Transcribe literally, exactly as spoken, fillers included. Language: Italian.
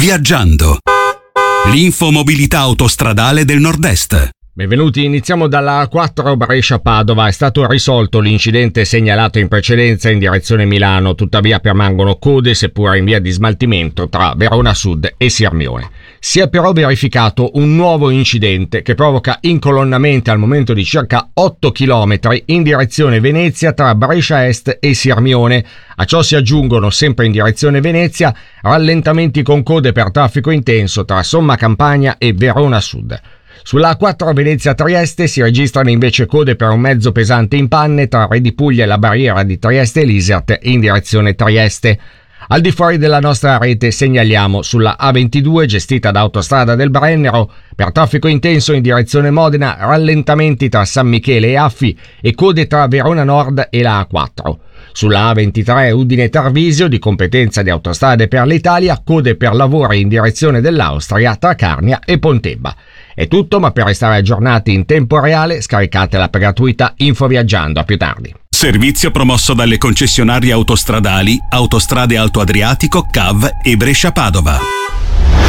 Viaggiando. L'infomobilità autostradale del Nord-Est. Benvenuti, iniziamo dalla A quattro Brescia-Padova. È stato risolto l'incidente segnalato in precedenza in direzione Milano, tuttavia permangono code seppur in via di smaltimento tra Verona Sud e Sirmione. Si è però verificato un nuovo incidente che provoca incolonnamenti al momento di circa otto chilometri in direzione Venezia tra Brescia Est e Sirmione. A ciò si aggiungono, sempre in direzione Venezia, rallentamenti con code per traffico intenso tra Somma Campagna e Verona Sud. Sulla A quattro Venezia-Trieste si registrano invece code per un mezzo pesante in panne tra Re di Puglia e la barriera di Trieste Lisert in direzione Trieste. Al di fuori della nostra rete segnaliamo sulla A ventidue gestita da Autostrada del Brennero per traffico intenso in direzione Modena, rallentamenti tra San Michele e Affi e code tra Verona Nord e la A quattro. Sulla A ventitré Udine-Tarvisio, di competenza di Autostrade per l'Italia, code per lavori in direzione dell'Austria tra Carnia e Pontebba. È tutto, ma per restare aggiornati in tempo reale scaricate l'app gratuita Info Viaggiando. A più tardi. Servizio promosso dalle concessionarie autostradali Autostrade Alto Adriatico, C A V e Brescia Padova.